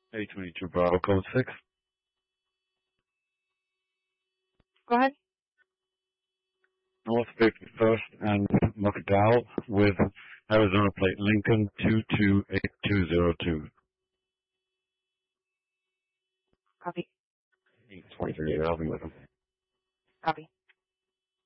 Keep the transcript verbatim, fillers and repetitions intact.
A twenty-two Bravo, code six. Go ahead. North fifty-first and McDowell with Arizona plate Lincoln two two eight two zero two. Copy. twenty-three, I'll be with him. Copy.